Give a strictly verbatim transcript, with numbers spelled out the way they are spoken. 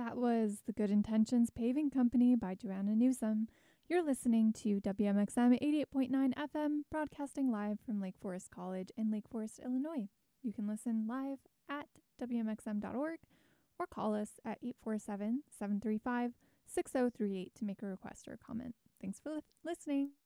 That was The Good Intentions Paving Company by Joanna Newsom. You're listening to W M X M eighty-eight point nine F M, broadcasting live from Lake Forest College in Lake Forest, Illinois. You can listen live at W M X M dot org or call us at eight four seven, seven three five, six zero three eight to make a request or a comment. Thanks for li- listening.